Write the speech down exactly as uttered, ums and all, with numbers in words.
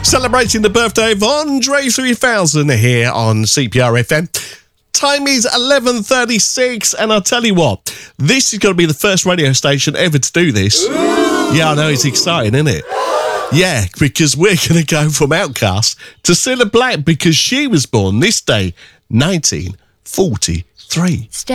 Celebrating the birthday of Andre three thousand here on C P R F M. Time is eleven thirty-six, and I'll tell you what, this is going to be the first radio station ever to do this. Ooh. Yeah, I know, it's exciting, isn't it? Yeah, because we're going to go from Outcast to Cilla Black because she was born this day, nineteen forty-three.